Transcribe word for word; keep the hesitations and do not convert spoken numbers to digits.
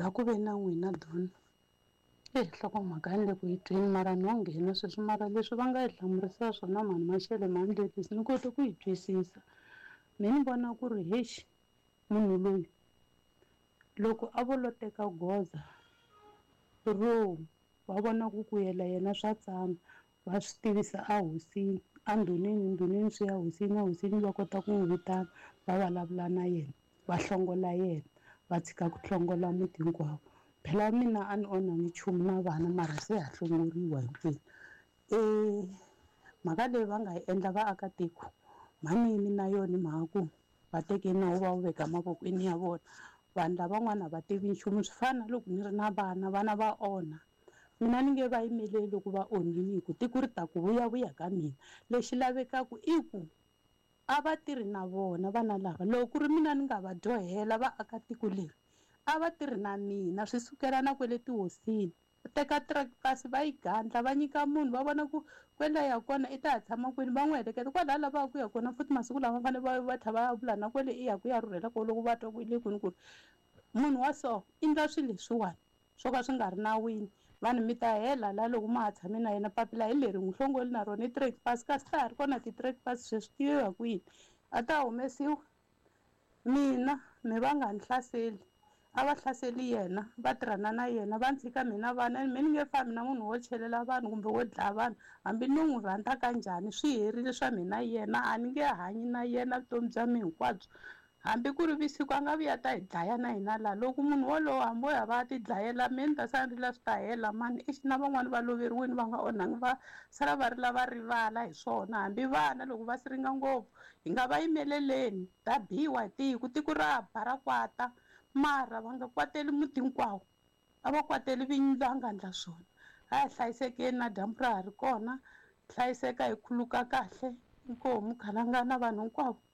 za ku ve na n'wina dona ehlokomhaka ni le ku yi tweni mara no nghena sweswi mara leswi va nga yi hlamurisa swona mani Mashele mani Letisi ni kote ku yi twisisa me ni vona ku ri hexi munhu loyi loko a vo lo teka goza ro va vona ku ku yela yena swa tsana va swi tivisa a hosini a ndhunini ndhunini swi ya hosini a hosini va kota ku n'wi vitana va vulavula na yena va hlongola yena va tshika ku hlongola muti hinkwawo phela mina a ni onhangi nchumu na vana mara se ha hlongoriwa hinkwenu um mhaka leyi va nga yi endla vaakatiko mhani yini na yona mhaka ku va teke nawu va wu veka mavokweni ya vona vanhu lavan'wana a va tivi nchumu swi fana na loko ni ri na vana vana va onha mina ni nge va yimeleli loko va onhile hi ku tiko ri ta ku vuyavuya ka mina lexi lavekaka i ku a va tirhi na vona vana lava loko ku ri mina ni nga va dyohela vaakatiko leri a va tirhi na mina swi sukela na kwele tihosini va teka tractors va yi gandla va nyika munhu va vona ku kwela ya kona i ta ya tshama kwini va n'wi heleketa kwala lavaka ku ya kona futhi masiku lama va fanele va va tlha va vula na kwele i ya ku ya rhurhela ko loko va twa ku ile kwini ku ri munhu wa so i ndla swilo leswiwani swo ka swi nga ri nawini vanhu mi ta hela la loko ma ha tshame na yena papila hi leri n'wi hlongoli na rona i trade pass kasi ta ha ri kona ti-trade pass sweswi tiyiwa kwini a ta humesiwa mina mi va nga ni hlaseli a va hlaseli yena va tirhana na yena va ni tshika mina vana mi ni nge fambi na munhu wo chelela vanhu kumbe wo dlaya vanhu hambi ni n'wi rhandza ka njhani swi herile swa mina yena a ni nge hanyi na yena vutomi bya mi hinkwabyo hambi ku ri visiku a nga vi ya ta hi dlaya na hina laha loko munhu wolowo hambi wo ya va ya ti dlayela me ni ta sala ni ri la swi ta hela mani ixi na van'wani va loveriwini va nga onhangi va sala va ri lava rivala hi swona hambi vana loko va siringa ngopfu hi nga va yimeleleni ta biwa hi tiko tiko ra ba ra kwata mara va nga kwateli muti hinkwawo a va kwateli vinyi va nga endla swona a hi hlayisekeni na dyambu ra ha ri kona hlayiseka hi khuluka kahle inkomu khalanga na vanhu hinkwavo.